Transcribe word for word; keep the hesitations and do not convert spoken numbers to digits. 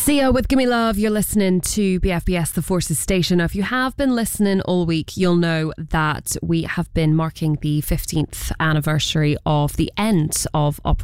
Sia with Gimme Love. You're listening to B F B S The Forces Station. Now, if you have been listening all week, you'll know that we have been marking the fifteenth anniversary of the end of Operation